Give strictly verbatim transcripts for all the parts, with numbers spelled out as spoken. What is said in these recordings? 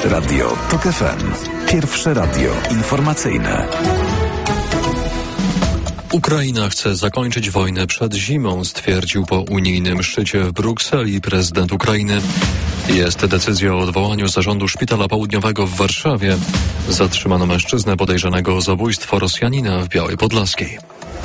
Radio TOK F M. Pierwsze radio informacyjne. Ukraina chce zakończyć wojnę przed zimą, stwierdził po unijnym szczycie w Brukseli prezydent Ukrainy. Jest decyzja o odwołaniu zarządu Szpitala Południowego w Warszawie. Zatrzymano mężczyznę podejrzanego o zabójstwo Rosjanina w Białej Podlaskiej.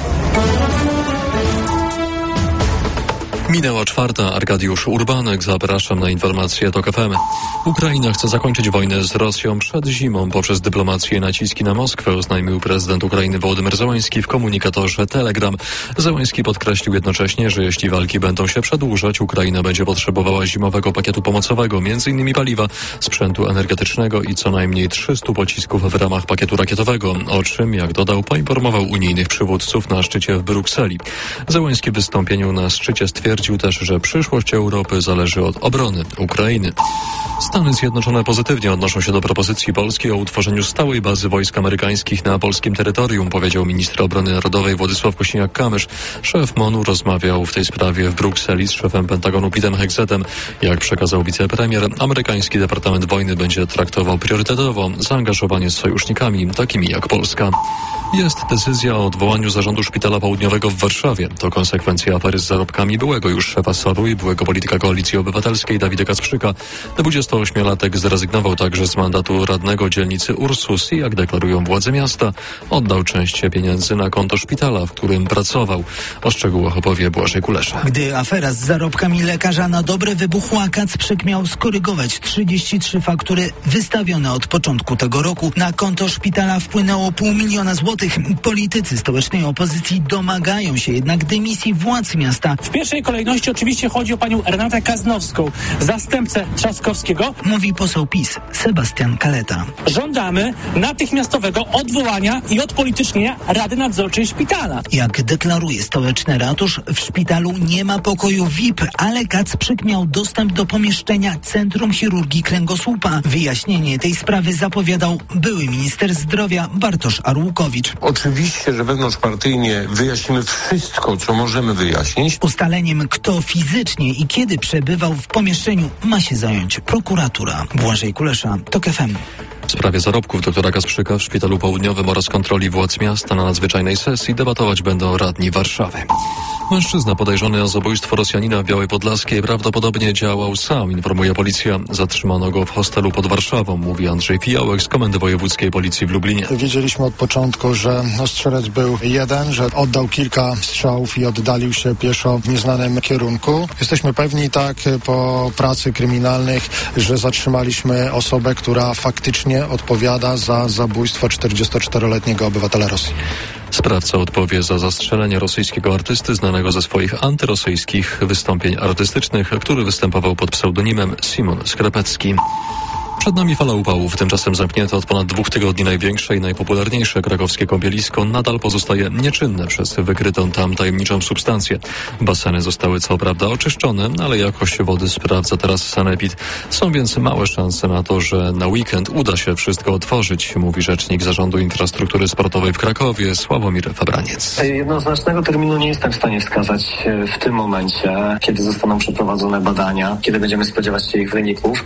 Minęła czwarta, Arkadiusz Urbanek, zapraszam na informacje TOK F M. Ukraina chce zakończyć wojnę z Rosją przed zimą poprzez dyplomację i naciski na Moskwę, oznajmił prezydent Ukrainy Wołodymyr Zełański w komunikatorze Telegram. Zełański podkreślił jednocześnie, że jeśli walki będą się przedłużać, Ukraina będzie potrzebowała zimowego pakietu pomocowego, między innymi paliwa, sprzętu energetycznego i co najmniej trzystu pocisków w ramach pakietu rakietowego, o czym, jak dodał, poinformował unijnych przywódców na szczycie w Brukseli. Zełański w wystąpieniu na szczycie stwierdził, Stwierdził też, że przyszłość Europy zależy od obrony Ukrainy. Stany Zjednoczone pozytywnie odnoszą się do propozycji Polski o utworzeniu stałej bazy wojsk amerykańskich na polskim terytorium, powiedział minister obrony narodowej Władysław Kosiniak-Kamysz. Szef MONU rozmawiał w tej sprawie w Brukseli z szefem Pentagonu Pete'em Hegsetem. Jak przekazał wicepremier, amerykański Departament Wojny będzie traktował priorytetowo zaangażowanie z sojusznikami, takimi jak Polska. Jest decyzja o odwołaniu zarządu Szpitala Południowego w Warszawie. To konsekwencja afery z zarobkami byłego już szefa S O R-u i byłego polityka Koalicji Obywatelskiej Dawida Kasprzyka. dwudziestoośmiolatek zrezygnował także z mandatu radnego dzielnicy Ursus i, jak deklarują władze miasta, oddał część pieniędzy na konto szpitala, w którym pracował. O szczegółach opowie Błażej Kulesza. Gdy afera z zarobkami lekarza na dobre wybuchła, Kacprzyk miał skorygować trzydzieści trzy faktury wystawione od początku tego roku. Na konto szpitala wpłynęło pół miliona złotych. Politycy stołecznej opozycji domagają się jednak dymisji władz miasta. W pierwszej kolejności oczywiście chodzi o panią Renatę Kaznowską, zastępcę Trzaskowskiego. Mówi poseł PiS Sebastian Kaleta. Żądamy natychmiastowego odwołania i odpolitycznienia Rady Nadzorczej Szpitala. Jak deklaruje stołeczny ratusz, w szpitalu nie ma pokoju V I P, ale Kacprzyk miał dostęp do pomieszczenia Centrum Chirurgii Kręgosłupa. Wyjaśnienie tej sprawy zapowiadał były minister zdrowia Bartosz Arłukowicz. Oczywiście, że wewnątrzpartyjnie wyjaśnimy wszystko, co możemy wyjaśnić. Ustaleniem, kto fizycznie i kiedy przebywał w pomieszczeniu, ma się zająć prokuratura. Błażej Kulesza, TOK F M. W sprawie zarobków doktora Kasprzyka w Szpitalu Południowym oraz kontroli władz miasta na nadzwyczajnej sesji debatować będą radni Warszawy. Mężczyzna podejrzany o zabójstwo Rosjanina w Białej Podlaskiej prawdopodobnie działał sam, informuje policja. Zatrzymano go w hostelu pod Warszawą, mówi Andrzej Fijałek z Komendy Wojewódzkiej Policji w Lublinie. Wiedzieliśmy od początku, że strzelec był jeden, że oddał kilka strzałów i oddalił się pieszo w nieznanym kierunku. Jesteśmy pewni tak po pracy kryminalnych, że zatrzymaliśmy osobę, która faktycznie odpowiada za zabójstwo czterdziestoczteroletniego obywatela Rosji. Sprawca odpowie za zastrzelenie rosyjskiego artysty znanego ze swoich antyrosyjskich wystąpień artystycznych, który występował pod pseudonimem Simon Skrapecki. Przed nami fala upałów, tymczasem zamknięte od ponad dwóch tygodni największe i najpopularniejsze krakowskie kąpielisko nadal pozostaje nieczynne przez wykrytą tam tajemniczą substancję. Baseny zostały co prawda oczyszczone, ale jakość wody sprawdza teraz sanepid. Są więc małe szanse na to, że na weekend uda się wszystko otworzyć, mówi rzecznik Zarządu Infrastruktury Sportowej w Krakowie Sławomir Fabraniec. Jednoznacznego terminu nie jestem w stanie wskazać w tym momencie, kiedy zostaną przeprowadzone badania, kiedy będziemy spodziewać się ich wyników.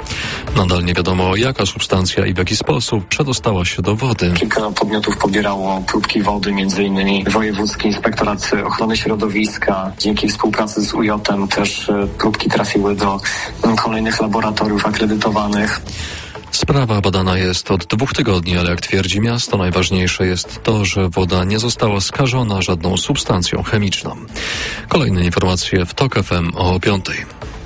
Nadal nie wiadomo, jaka substancja i w jaki sposób przedostała się do wody. Kilka podmiotów pobierało próbki wody, między innymi Wojewódzki Inspektorat Ochrony Środowiska. Dzięki współpracy z U J em też próbki trafiły do kolejnych laboratoriów akredytowanych. Sprawa badana jest od dwóch tygodni, ale jak twierdzi miasto, najważniejsze jest to, że woda nie została skażona żadną substancją chemiczną. Kolejne informacje w TOK F M o piątej.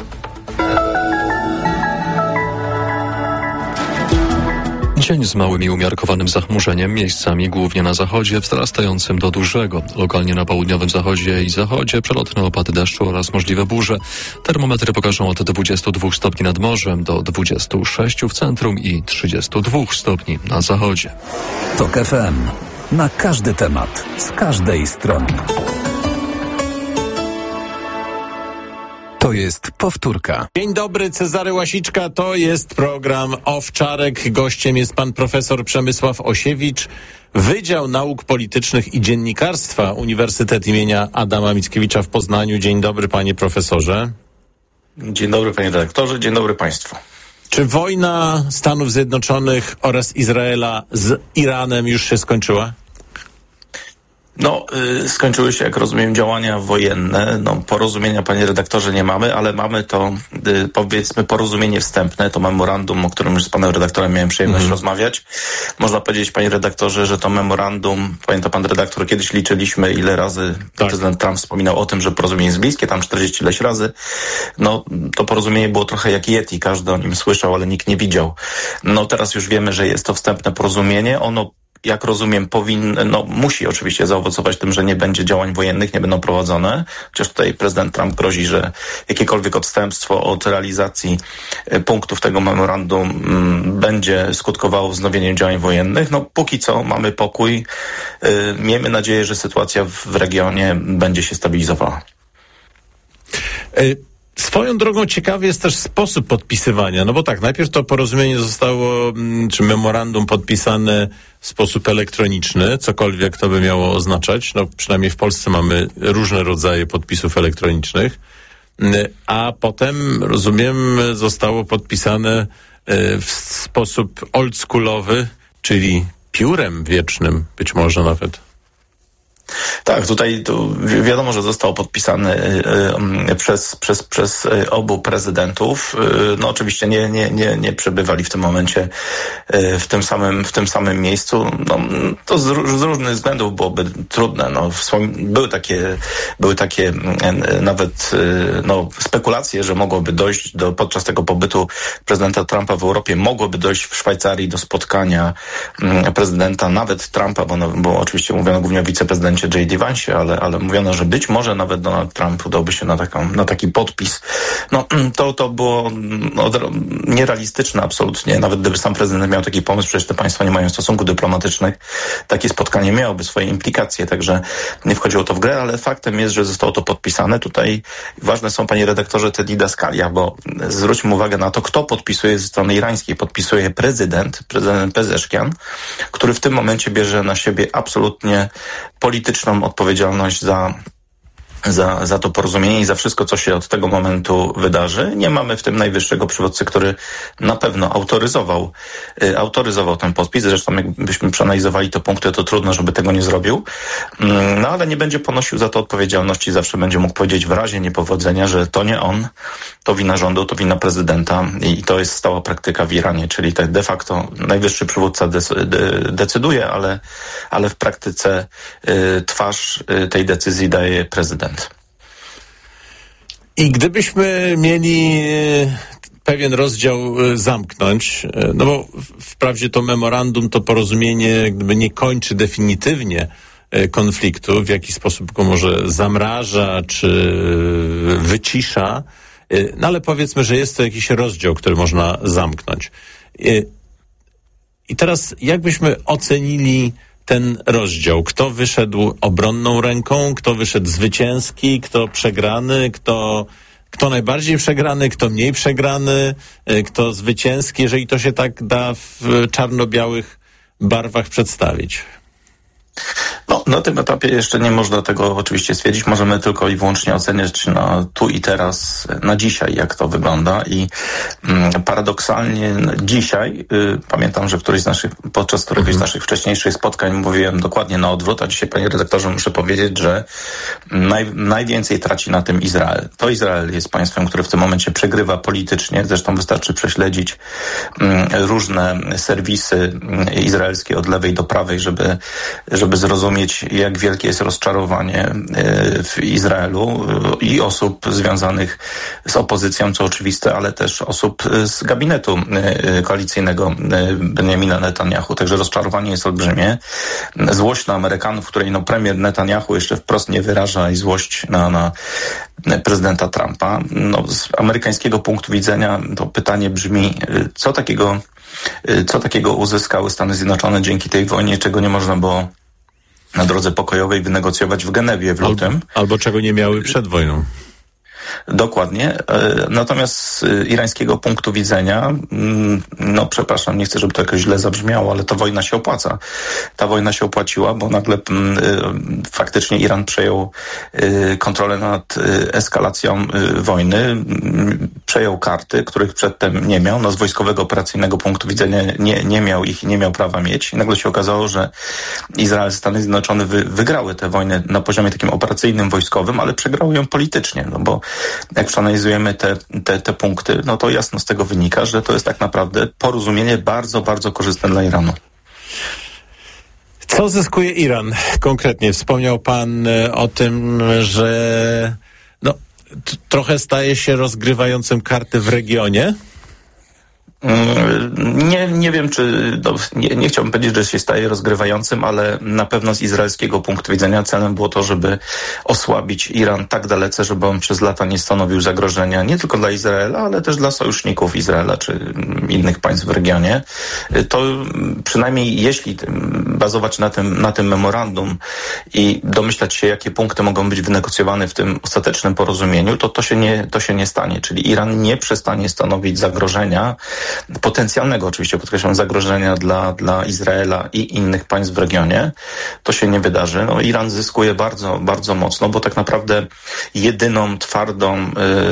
Dzień z małym i umiarkowanym zachmurzeniem, miejscami głównie na zachodzie, wzrastającym do dużego. Lokalnie na południowym zachodzie i zachodzie przelotne opady deszczu oraz możliwe burze. Termometry pokażą od dwudziestu dwóch stopni nad morzem do dwudziestu sześciu w centrum i trzydziestu dwóch stopni na zachodzie. TOK F M. Na każdy temat, z każdej strony. To jest powtórka. Dzień dobry, Cezary Łasiczka, to jest program Owczarek. Gościem jest pan profesor Przemysław Osiewicz, Wydział Nauk Politycznych i Dziennikarstwa, Uniwersytet imienia Adama Mickiewicza w Poznaniu. Dzień dobry, panie profesorze. Dzień dobry, panie redaktorze, dzień dobry państwu. Czy wojna Stanów Zjednoczonych oraz Izraela z Iranem już się skończyła? No, y, skończyły się, jak rozumiem, działania wojenne. No, porozumienia, panie redaktorze, nie mamy, ale mamy to, y, powiedzmy, porozumienie wstępne, to memorandum, o którym już z panem redaktorem miałem przyjemność mm. rozmawiać. Można powiedzieć, panie redaktorze, że to memorandum, pamięta pan redaktor, kiedyś liczyliśmy, ile razy tak. prezydent Trump wspominał o tym, że porozumienie jest bliskie, tam czterdzieści ileś razy. No, to porozumienie było trochę jak Yeti, każdy o nim słyszał, ale nikt nie widział. No, teraz już wiemy, że jest to wstępne porozumienie. Ono, jak rozumiem, powinno, no musi oczywiście zaowocować tym, że nie będzie działań wojennych, nie będą prowadzone. Chociaż tutaj prezydent Trump grozi, że jakiekolwiek odstępstwo od realizacji punktów tego memorandum m, będzie skutkowało wznowieniem działań wojennych. No póki co mamy pokój. Y, miejmy nadzieję, że sytuacja w regionie będzie się stabilizowała. Y- Swoją drogą ciekawy jest też sposób podpisywania, no bo tak, najpierw to porozumienie zostało, czy memorandum podpisane w sposób elektroniczny, cokolwiek to by miało oznaczać, no przynajmniej w Polsce mamy różne rodzaje podpisów elektronicznych, a potem, rozumiem, zostało podpisane w sposób oldschoolowy, czyli piórem wiecznym, być może nawet. Tak, tutaj tu wiadomo, że został podpisany y, y, przez, przez, przez obu prezydentów. Y, no oczywiście nie, nie, nie, nie przebywali w tym momencie y, w tym samym, w tym samym miejscu. No, to z, z różnych względów byłoby trudne. No, były takie, były takie y, nawet y, no, spekulacje, że mogłoby dojść do, podczas tego pobytu prezydenta Trumpa w Europie, mogłoby dojść w Szwajcarii do spotkania y, prezydenta, nawet Trumpa, bo, no, bo oczywiście mówiono głównie o wiceprezydencie J D Vance, ale, ale mówiono, że być może nawet Donald Trump udałby się na, taką, na taki podpis. No to, to było no, nierealistyczne absolutnie. Nawet gdyby sam prezydent miał taki pomysł, przecież te państwa nie mają stosunków dyplomatycznych, takie spotkanie miałoby swoje implikacje, także nie wchodziło to w grę, ale faktem jest, że zostało to podpisane. Tutaj ważne są, panie redaktorze, te didaskalia, bo zwróćmy uwagę na to, kto podpisuje ze strony irańskiej. Podpisuje prezydent, prezydent Pezeszkian, który w tym momencie bierze na siebie absolutnie polityczną odpowiedzialność za, za, za to porozumienie i za wszystko, co się od tego momentu wydarzy. Nie mamy w tym najwyższego przywódcy, który na pewno autoryzował, y, autoryzował ten podpis. Zresztą jakbyśmy przeanalizowali te punkty, to trudno, żeby tego nie zrobił. Mm, no ale nie będzie ponosił za to odpowiedzialności. Zawsze będzie mógł powiedzieć w razie niepowodzenia, że to nie on, to wina rządu, to wina prezydenta i to jest stała praktyka w Iranie, czyli tak de facto najwyższy przywódca dec- de- decyduje, ale, ale w praktyce y, twarz y, tej decyzji daje prezydent. I gdybyśmy mieli pewien rozdział zamknąć, no bo wprawdzie to memorandum, to porozumienie gdyby nie kończy definitywnie konfliktu, w jaki sposób go może zamraża czy wycisza, no ale powiedzmy, że jest to jakiś rozdział, który można zamknąć. I teraz jakbyśmy ocenili ten rozdział? Kto wyszedł obronną ręką, kto wyszedł zwycięski, kto przegrany, kto, kto najbardziej przegrany, kto mniej przegrany, kto zwycięski, jeżeli to się tak da w czarno-białych barwach przedstawić? No, na tym etapie jeszcze nie można tego oczywiście stwierdzić. Możemy tylko i wyłącznie oceniać na tu i teraz, na dzisiaj, jak to wygląda. I mm, paradoksalnie dzisiaj, y, pamiętam, że któryś z naszych, podczas któregoś z naszych wcześniejszych spotkań mówiłem dokładnie na odwrót, a dzisiaj, panie redaktorze, muszę powiedzieć, że naj, najwięcej traci na tym Izrael. To Izrael jest państwem, które w tym momencie przegrywa politycznie. Zresztą wystarczy prześledzić mm, różne serwisy izraelskie od lewej do prawej, żeby, żeby zrozumieć, jak wielkie jest rozczarowanie w Izraelu i osób związanych z opozycją, co oczywiste, ale też osób z gabinetu koalicyjnego Benjamina Netanyahu. Także rozczarowanie jest olbrzymie. Złość na Amerykanów, której no premier Netanyahu jeszcze wprost nie wyraża, i złość na, na prezydenta Trumpa. No, z amerykańskiego punktu widzenia to pytanie brzmi, co takiego, co takiego uzyskały Stany Zjednoczone dzięki tej wojnie, czego nie można było na drodze pokojowej wynegocjować w Genewie w lutym. Albo, albo czego nie miały przed wojną. Dokładnie. Natomiast z irańskiego punktu widzenia, no przepraszam, nie chcę, żeby to jakoś źle zabrzmiało, ale ta wojna się opłaca. Ta wojna się opłaciła, bo nagle faktycznie Iran przejął kontrolę nad eskalacją wojny, przejął karty, których przedtem nie miał. No z wojskowego, operacyjnego punktu widzenia nie, nie miał ich i nie miał prawa mieć. I nagle się okazało, że Izrael, Stany Zjednoczone wy, wygrały tę wojnę na poziomie takim operacyjnym, wojskowym, ale przegrały ją politycznie, no bo jak przeanalizujemy te, te, te punkty, no to jasno z tego wynika, że to jest tak naprawdę porozumienie bardzo, bardzo korzystne dla Iranu. Co zyskuje Iran konkretnie? Wspomniał pan o tym, że no, t- trochę staje się rozgrywającym karty w regionie. Nie, nie wiem, czy no, nie, nie chciałbym powiedzieć, że się staje rozgrywającym, ale na pewno z izraelskiego punktu widzenia celem było to, żeby osłabić Iran tak dalece, żeby on przez lata nie stanowił zagrożenia nie tylko dla Izraela, ale też dla sojuszników Izraela czy innych państw w regionie. To przynajmniej jeśli bazować na tym, na tym memorandum i domyślać się, jakie punkty mogą być wynegocjowane w tym ostatecznym porozumieniu, to to się nie, to się nie stanie. Czyli Iran nie przestanie stanowić zagrożenia, potencjalnego oczywiście, podkreślam, zagrożenia dla, dla Izraela i innych państw w regionie. To się nie wydarzy. No, Iran zyskuje bardzo, bardzo mocno, bo tak naprawdę jedyną twardą,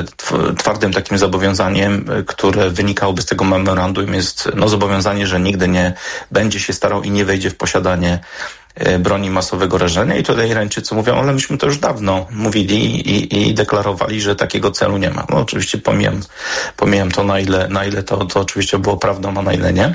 twardym takim zobowiązaniem, które wynikałoby z tego memorandum, jest no, zobowiązanie, że nigdy nie będzie się starał i nie wejdzie w posiadanie broni masowego rażenia. I tutaj Irańczycy mówią, ale myśmy to już dawno mówili i, i deklarowali, że takiego celu nie ma. No oczywiście pomijam, pomijam to, na ile, na ile to, to oczywiście było prawdą, a na ile nie.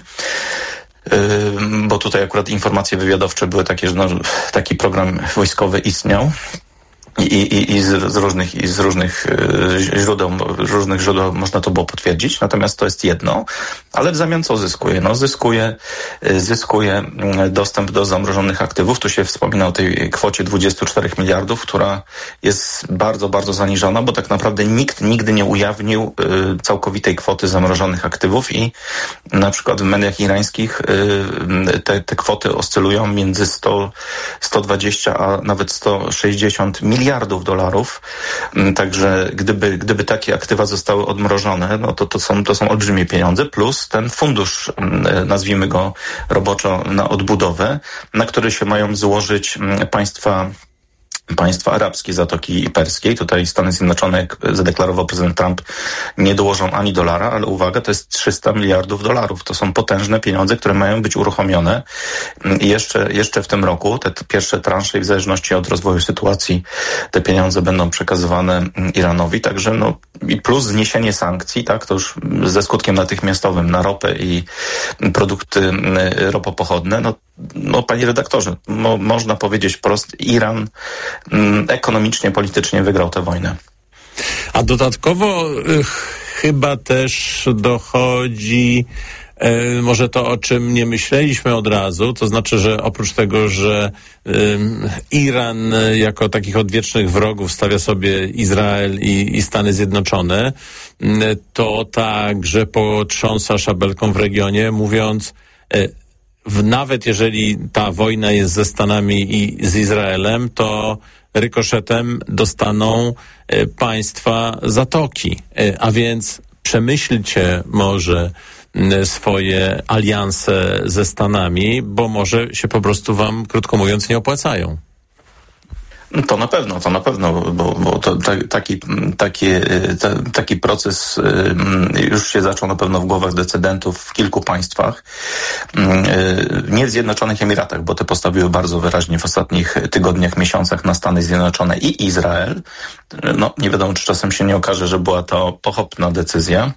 Yy, bo tutaj akurat informacje wywiadowcze były takie, że no, taki program wojskowy istniał. I, i, i z, z różnych, i z różnych y, źródeł, różnych źródeł można to było potwierdzić. Natomiast to jest jedno. Ale w zamian co zyskuje? No zyskuje, y, zyskuje y, dostęp do zamrożonych aktywów. Tu się wspomina o tej kwocie dwudziestu czterech miliardów, która jest bardzo, bardzo zaniżona, bo tak naprawdę nikt nigdy nie ujawnił y, całkowitej kwoty zamrożonych aktywów i na przykład w mediach irańskich y, te, te kwoty oscylują między sto, sto dwadzieścia a nawet sto sześćdziesiąt miliardów miliardów dolarów. Także gdyby, gdyby takie aktywa zostały odmrożone, no to, to, są, to są olbrzymie pieniądze, plus ten fundusz, nazwijmy go roboczo, na odbudowę, na który się mają złożyć państwa państwa arabskie Zatoki Perskiej. Tutaj Stany Zjednoczone, jak zadeklarował prezydent Trump, nie dołożą ani dolara, ale uwaga, to jest trzysta miliardów dolarów. To są potężne pieniądze, które mają być uruchomione i jeszcze, jeszcze w tym roku, te pierwsze transze i w zależności od rozwoju sytuacji te pieniądze będą przekazywane Iranowi. Także no i plus zniesienie sankcji, tak, to już ze skutkiem natychmiastowym na ropę i produkty ropopochodne. No, no panie redaktorze, mo, można powiedzieć wprost, Iran ekonomicznie, politycznie wygrał tę wojnę. A dodatkowo y, chyba też dochodzi y, może to, o czym nie myśleliśmy od razu, to znaczy, że oprócz tego, że y, Iran jako takich odwiecznych wrogów stawia sobie Izrael i, i Stany Zjednoczone, y, to także potrząsa szabelką w regionie, mówiąc y, w, nawet jeżeli ta wojna jest ze Stanami i z Izraelem, to rykoszetem dostaną y, państwa Zatoki. Y, a więc przemyślcie może y, swoje alianse ze Stanami, bo może się po prostu wam, krótko mówiąc, nie opłacają. To na pewno, to na pewno, bo, bo to ta, taki, taki, ta, taki proces już się zaczął na pewno w głowach decydentów w kilku państwach. Nie w Zjednoczonych Emiratach, bo te postawiły bardzo wyraźnie w ostatnich tygodniach, miesiącach na Stany Zjednoczone i Izrael. No, nie wiadomo, czy czasem się nie okaże, że była to pochopna decyzja,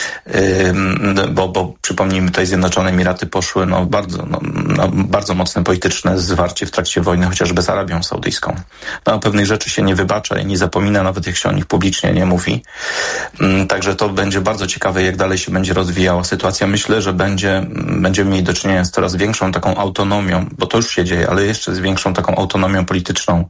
bo, bo przypomnijmy, tutaj Zjednoczone Emiraty poszły no, bardzo, no, no, bardzo mocne polityczne zwarcie w trakcie wojny, chociażby z Arabią Saudyjską. No, pewnych rzeczy się nie wybacza i nie zapomina, nawet jak się o nich publicznie nie mówi. Także to będzie bardzo ciekawe, jak dalej się będzie rozwijała sytuacja. Myślę, że będzie, będziemy mieli do czynienia z coraz większą taką autonomią, bo to już się dzieje, ale jeszcze z większą taką autonomią polityczną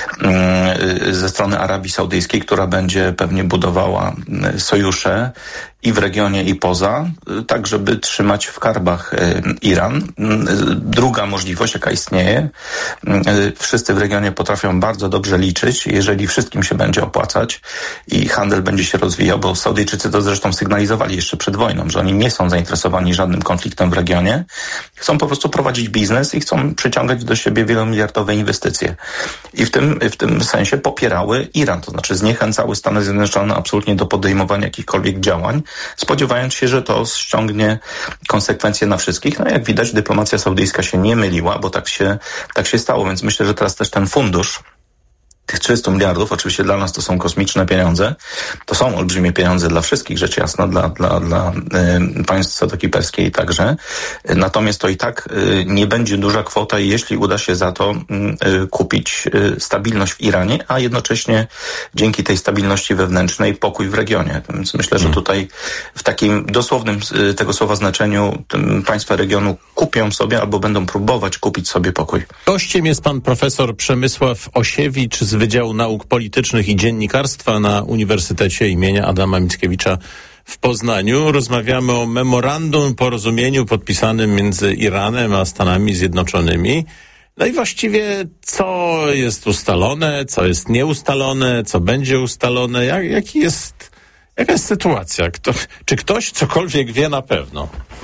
ze strony Arabii Saudyjskiej, która będzie pewnie budowała sojusze i w regionie, i poza, tak żeby trzymać w karbach Iran. Druga możliwość, jaka istnieje, wszyscy w regionie potrafią bardzo dobrze liczyć, jeżeli wszystkim się będzie opłacać i handel będzie się rozwijał, bo Saudyjczycy to zresztą sygnalizowali jeszcze przed wojną, że oni nie są zainteresowani żadnym konfliktem w regionie, chcą po prostu prowadzić biznes i chcą przyciągać do siebie wielomiliardowe inwestycje. I w tym, w tym sensie popierały Iran, to znaczy zniechęcały Stany Zjednoczone absolutnie do podejmowania jakichkolwiek działań, spodziewając się, że to ściągnie konsekwencje na wszystkich. No jak widać, dyplomacja saudyjska się nie myliła, bo tak się, tak się stało, więc myślę, że teraz też ten fundusz tych trzystu miliardów, oczywiście dla nas to są kosmiczne pieniądze, to są olbrzymie pieniądze dla wszystkich, rzecz jasna, dla, dla, dla y, państw Zatoki Perskiej także. Natomiast to i tak y, nie będzie duża kwota, jeśli uda się za to y, kupić y, stabilność w Iranie, a jednocześnie dzięki tej stabilności wewnętrznej pokój w regionie. Więc myślę, że tutaj w takim dosłownym y, tego słowa znaczeniu y, państwa regionu kupią sobie albo będą próbować kupić sobie pokój. Gościem jest pan profesor Przemysław Osiewicz z Wydziału Nauk Politycznych i Dziennikarstwa na Uniwersytecie imienia Adama Mickiewicza w Poznaniu. Rozmawiamy o memorandum, porozumieniu podpisanym między Iranem a Stanami Zjednoczonymi. No i właściwie co jest ustalone, co jest nieustalone, co będzie ustalone, jak, jaki jest, jaka jest sytuacja? Kto, czy ktoś cokolwiek wie na pewno?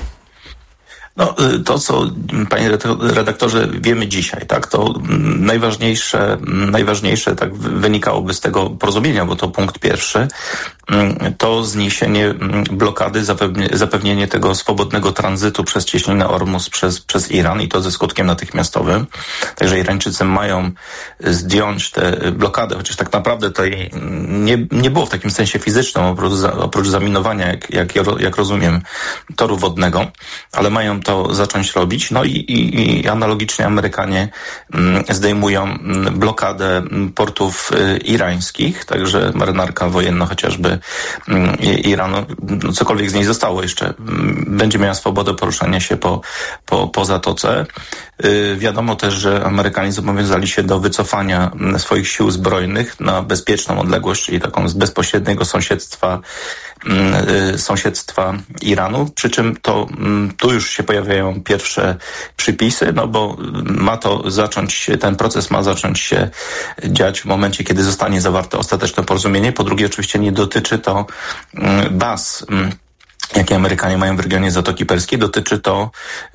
No, to, co, panie redaktorze, wiemy dzisiaj, tak, to najważniejsze, najważniejsze, tak, wynikałoby z tego porozumienia, bo to punkt pierwszy, to zniesienie blokady, zapewnienie tego swobodnego tranzytu przez cieśninę Ormus przez, przez Iran i to ze skutkiem natychmiastowym. Także Irańczycy mają zdjąć tę blokadę, chociaż tak naprawdę to nie, nie było w takim sensie fizycznym, oprócz, oprócz zaminowania, jak, jak, jak rozumiem, toru wodnego, ale mają to zacząć robić. No i, i, i analogicznie Amerykanie mm, zdejmują mm, blokadę mm, portów y, irańskich, także marynarka wojenna chociażby mm, Iranu, no, cokolwiek z niej zostało jeszcze, mm, będzie miała swobodę poruszania się po, po, po zatoce. Y, wiadomo też, że Amerykanie zobowiązali się do wycofania mm, swoich sił zbrojnych na bezpieczną odległość, czyli taką z bezpośredniego sąsiedztwa y, sąsiedztwa Iranu, przy czym to y, tu już się pojawiają pierwsze przypisy, no bo ma to zacząć się, ten proces ma zacząć się dziać w momencie, kiedy zostanie zawarte ostateczne porozumienie. Po drugie, oczywiście nie dotyczy to baz, jakie Amerykanie mają w regionie Zatoki Perskiej. Dotyczy to,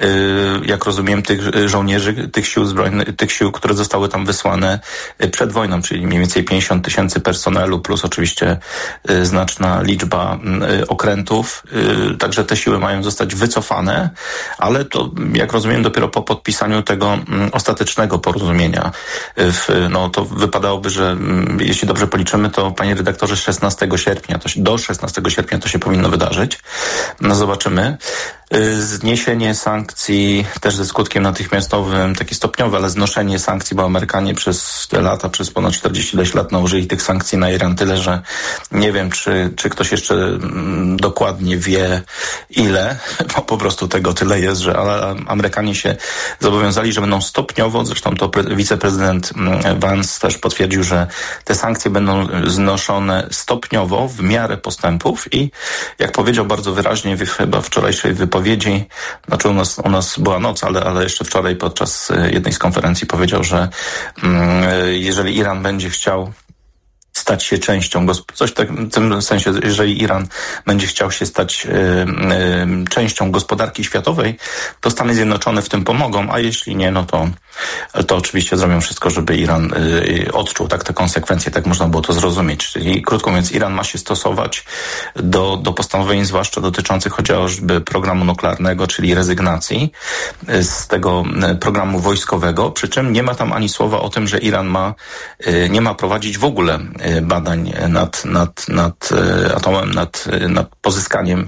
jak rozumiem, tych żołnierzy, tych sił zbrojnych, tych sił, które zostały tam wysłane przed wojną, czyli mniej więcej pięćdziesiąt tysięcy personelu, plus oczywiście znaczna liczba okrętów. Także te siły mają zostać wycofane, ale to, jak rozumiem, dopiero po podpisaniu tego ostatecznego porozumienia. No to wypadałoby, że jeśli dobrze policzymy, to, panie redaktorze, szesnastego sierpnia, to się, do szesnastego sierpnia to się powinno wydarzyć. No zobaczymy. Zniesienie sankcji też ze skutkiem natychmiastowym, takie stopniowe, ale znoszenie sankcji, bo Amerykanie przez te lata, przez ponad czterdzieści lat nałożyli tych sankcji na Iran tyle, że nie wiem, czy, czy ktoś jeszcze mm, dokładnie wie ile, bo po prostu tego tyle jest, że ale Amerykanie się zobowiązali, że będą stopniowo, zresztą to pre, wiceprezydent Vance też potwierdził, że te sankcje będą znoszone stopniowo w miarę postępów i jak powiedział bardzo wyraźnie w chyba wczorajszej wypowiedzi, znaczy u nas, u nas była noc, ale, ale jeszcze wczoraj podczas jednej z konferencji powiedział, że mm, jeżeli Iran będzie chciał stać się częścią, coś tak, w tym sensie, jeżeli Iran będzie chciał się stać y, y, częścią gospodarki światowej, to Stany Zjednoczone w tym pomogą, a jeśli nie, no to, to oczywiście zrobią wszystko, żeby Iran y, odczuł tak te konsekwencje, tak można było to zrozumieć. Czyli krótko mówiąc, Iran ma się stosować do, do postanowień, zwłaszcza dotyczących chociażby programu nuklearnego, czyli rezygnacji z tego programu wojskowego, przy czym nie ma tam ani słowa o tym, że Iran ma, y, nie ma prowadzić w ogóle badań nad, nad, nad atomem, nad, nad pozyskaniem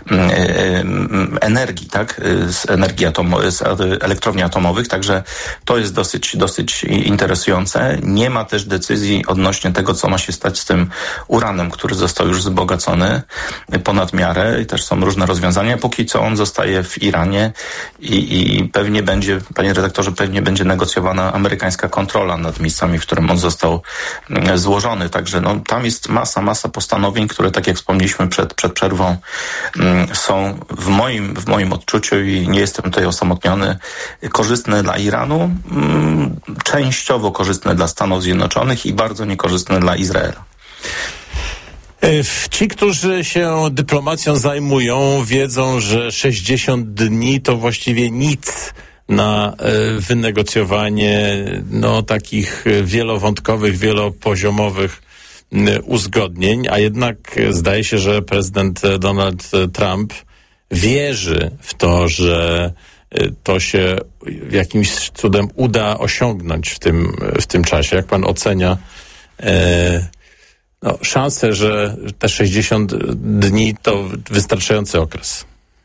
energii, tak, z energii atomo- z elektrowni atomowych, także to jest dosyć, dosyć interesujące. Nie ma też decyzji odnośnie tego, co ma się stać z tym uranem, który został już wzbogacony ponad miarę i też są różne rozwiązania. Póki co on zostaje w Iranie i, i pewnie będzie, panie redaktorze, pewnie będzie negocjowana amerykańska kontrola nad miejscami, w którym on został złożony. strony. Także no, tam jest masa, masa postanowień, które, tak jak wspomnieliśmy przed, przed przerwą, mm, są w moim, w moim odczuciu, i nie jestem tutaj osamotniony, korzystne dla Iranu, mm, częściowo korzystne dla Stanów Zjednoczonych i bardzo niekorzystne dla Izraela. Ci, którzy się dyplomacją zajmują, wiedzą, że sześćdziesiąt dni to właściwie nic na wynegocjowanie no, takich wielowątkowych, wielopoziomowych uzgodnień, a jednak zdaje się, że prezydent Donald Trump wierzy w to, że to się jakimś cudem uda osiągnąć w tym, w tym czasie. Jak pan ocenia e, no, szansę, że te sześćdziesiąt dni to wystarczający okres?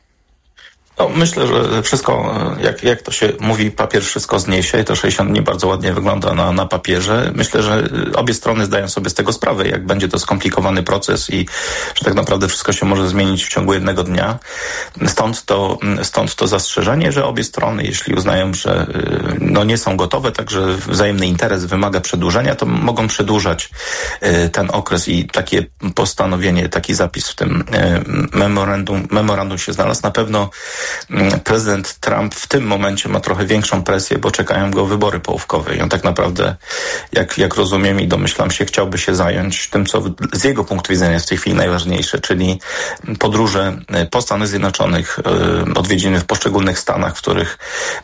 No, myślę, że wszystko, jak, jak to się mówi, papier wszystko zniesie i to sześćdziesiąt dni bardzo ładnie wygląda na, na papierze. Myślę, że obie strony zdają sobie z tego sprawę, jak będzie to skomplikowany proces i że tak naprawdę wszystko się może zmienić w ciągu jednego dnia. Stąd to, stąd to zastrzeżenie, że obie strony, jeśli uznają, że no, nie są gotowe, także wzajemny interes wymaga przedłużenia, to mogą przedłużać ten okres i takie postanowienie, taki zapis w tym memorandum, memorandum się znalazł. Na pewno prezydent Trump w tym momencie ma trochę większą presję, bo czekają go wybory połówkowe i on tak naprawdę, jak, jak rozumiem i domyślam się, chciałby się zająć tym, co z jego punktu widzenia jest w tej chwili najważniejsze, czyli podróże po Stanach Zjednoczonych, odwiedziny w poszczególnych stanach, w których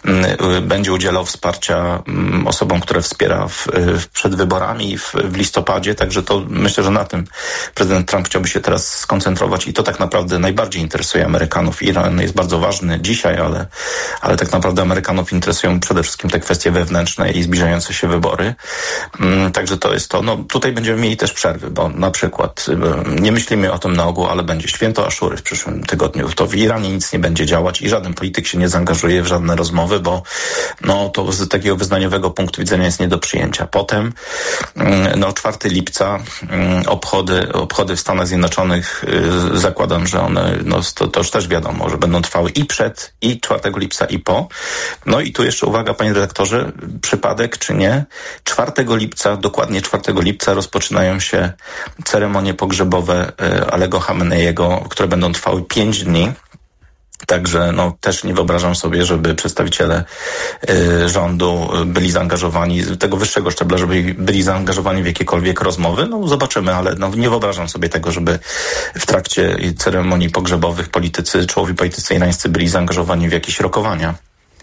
będzie udzielał wsparcia osobom, które wspiera w, w przed wyborami w, w listopadzie, także to myślę, że na tym prezydent Trump chciałby się teraz skoncentrować i to tak naprawdę najbardziej interesuje Amerykanów. Iran jest bardzo ważny dzisiaj, ale, ale tak naprawdę Amerykanów interesują przede wszystkim te kwestie wewnętrzne i zbliżające się wybory. Także to jest to. No, tutaj będziemy mieli też przerwy, bo na przykład nie myślimy o tym na ogół, ale będzie święto Aszury w przyszłym tygodniu. To w Iranie nic nie będzie działać i żaden polityk się nie zaangażuje w żadne rozmowy, bo no, to z takiego wyznaniowego punktu widzenia jest nie do przyjęcia. Potem no, czwartego lipca obchody, obchody w Stanach Zjednoczonych, zakładam, że one, no, to, to już też wiadomo, że będą trwały i przed, i czwartego lipca, i po. No i tu jeszcze uwaga, panie redaktorze, przypadek czy nie, czwartego lipca, dokładnie czwartego lipca rozpoczynają się ceremonie pogrzebowe Alego Chameneiego, które będą trwały pięć dni. Także no, też nie wyobrażam sobie, żeby przedstawiciele y, rządu byli zaangażowani, tego wyższego szczebla, żeby byli zaangażowani w jakiekolwiek rozmowy. No zobaczymy, ale no, nie wyobrażam sobie tego, żeby w trakcie ceremonii pogrzebowych politycy, czołowi politycy irańscy byli zaangażowani w jakieś rokowania.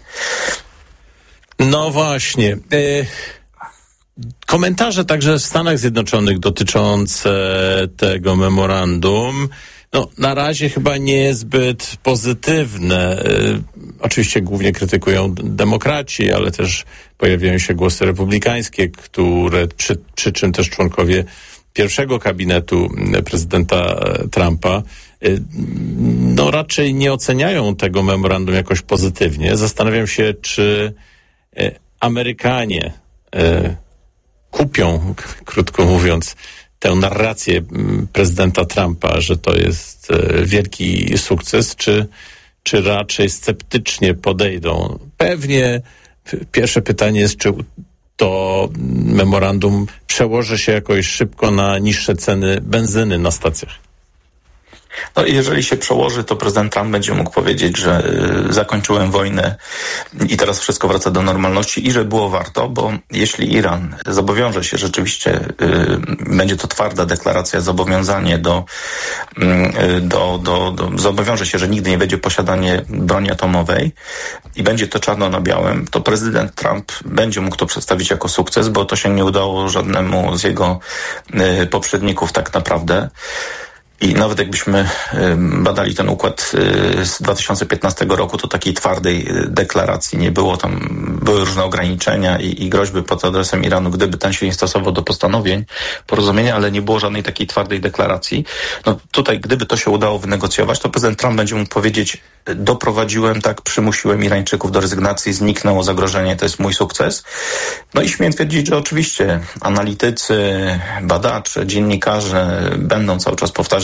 No właśnie. Y- komentarze także w Stanach Zjednoczonych dotyczące tego memorandum no, na razie chyba niezbyt pozytywne. Y, oczywiście głównie krytykują demokraci, ale też pojawiają się głosy republikańskie, które przy, przy czym też członkowie pierwszego gabinetu prezydenta Trumpa y, no raczej nie oceniają tego memorandum jakoś pozytywnie. Zastanawiam się, czy y, Amerykanie y, kupią, krótko mówiąc, tę narrację prezydenta Trumpa, że to jest wielki sukces, czy, czy raczej sceptycznie podejdą? Pewnie pierwsze pytanie jest, czy to memorandum przełoży się jakoś szybko na niższe ceny benzyny na stacjach. No i jeżeli się przełoży, to prezydent Trump będzie mógł powiedzieć, że y, zakończyłem wojnę i teraz wszystko wraca do normalności i że było warto, bo jeśli Iran zobowiąże się rzeczywiście, y, będzie to twarda deklaracja, zobowiązanie do, y, do, do, do, zobowiąże się, że nigdy nie będzie posiadanie broni atomowej i będzie to czarno na białym, to prezydent Trump będzie mógł to przedstawić jako sukces, bo to się nie udało żadnemu z jego y, poprzedników tak naprawdę. I nawet jakbyśmy badali ten układ z dwa tysiące piętnastego roku, to takiej twardej deklaracji nie było. Tam były różne ograniczenia i, i groźby pod adresem Iranu, gdyby ten się nie stosował do postanowień porozumienia, ale nie było żadnej takiej twardej deklaracji. No tutaj, gdyby to się udało wynegocjować, to prezydent Trump będzie mógł powiedzieć, doprowadziłem, tak, przymusiłem Irańczyków do rezygnacji, zniknęło zagrożenie, to jest mój sukces. No i śmiem twierdzić, że oczywiście analitycy, badacze, dziennikarze będą cały czas powtarzać,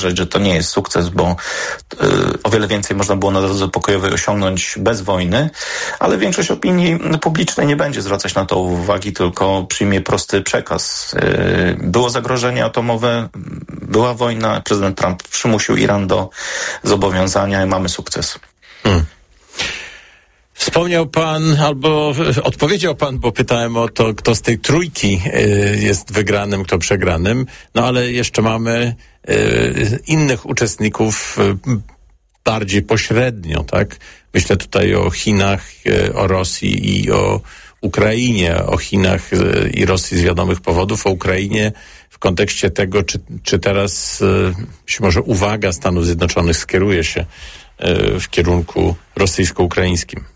uważać, że to nie jest sukces, bo y, o wiele więcej można było na drodze pokojowej osiągnąć bez wojny, ale większość opinii publicznej nie będzie zwracać na to uwagi, tylko przyjmie prosty przekaz. Y, było zagrożenie atomowe, była wojna, prezydent Trump przymusił Iran do zobowiązania i mamy sukces. Hmm. Wspomniał pan, albo odpowiedział pan, bo pytałem o to, kto z tej trójki y, jest wygranym, kto przegranym, no ale jeszcze mamy y, innych uczestników y, bardziej pośrednio, tak? Myślę tutaj o Chinach, y, o Rosji i o Ukrainie, o Chinach y, i Rosji z wiadomych powodów, o Ukrainie w kontekście tego, czy, czy teraz y, być może uwaga Stanów Zjednoczonych skieruje się y, w kierunku rosyjsko-ukraińskim.